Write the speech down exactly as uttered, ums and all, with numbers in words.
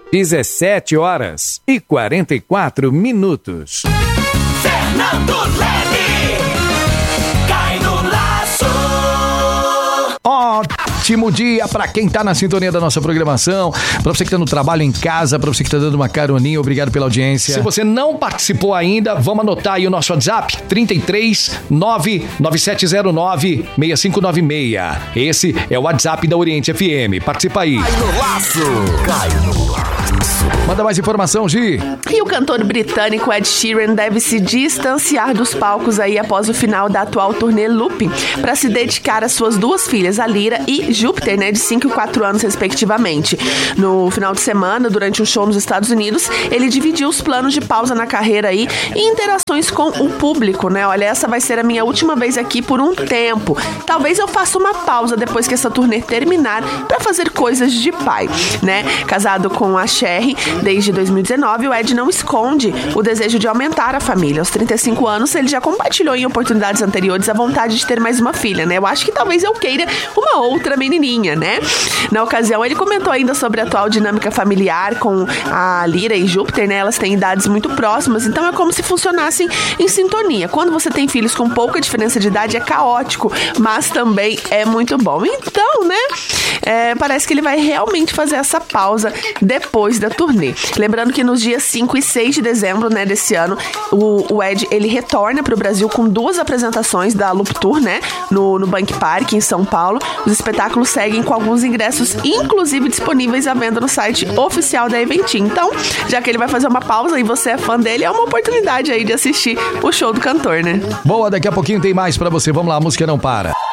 dezessete horas e quarenta e quatro minutos. Fernando Leme, cai no laço. Ótimo dia pra quem tá na sintonia da nossa programação, pra você que tá no trabalho, em casa, pra você que tá dando uma caroninha, obrigado pela audiência. Se você não participou ainda, vamos anotar aí o nosso WhatsApp, trinta e três, nove nove sete zero nove, seis cinco nove seis. Esse é o WhatsApp da Oriente F M, participa aí. Cai no laço, cai no laço. Manda mais informação, Gi. E o cantor britânico Ed Sheeran deve se distanciar dos palcos aí após o final da atual turnê Looping, para se dedicar às suas duas filhas, a Lyra e Júpiter, né, de cinco e quatro anos respectivamente. No final de semana, durante um show nos Estados Unidos, ele dividiu os planos de pausa na carreira aí e interações com o público, né? Olha, essa vai ser a minha última vez aqui por um tempo. Talvez eu faça uma pausa depois que essa turnê terminar para fazer coisas de pai, né? Casado com a Cherry desde dois mil e dezenove, o Ed não esconde o desejo de aumentar a família. Aos trinta e cinco anos, ele já compartilhou em oportunidades anteriores a vontade de ter mais uma filha, né? Eu acho que talvez eu queira uma outra menininha, né? Na ocasião, ele comentou ainda sobre a atual dinâmica familiar com a Lyra e Júpiter, né? Elas têm idades muito próximas, então é como se funcionassem em sintonia. Quando você tem filhos com pouca diferença de idade, é caótico, mas também é muito bom. Então, né? É, parece que ele vai realmente fazer essa pausa depois da turnê. Lembrando que nos dias cinco e seis de dezembro, né, desse ano, o, o Ed, ele retorna para o Brasil com duas apresentações da Loop Tour, né, no, no Bank Park, em São Paulo. Os espetáculos seguem com alguns ingressos, inclusive disponíveis à venda no site oficial da Eventim. Então, já que ele vai fazer uma pausa e você é fã dele, é uma oportunidade aí de assistir o show do cantor, né? Boa, daqui a pouquinho tem mais pra você. Vamos lá, a música não para.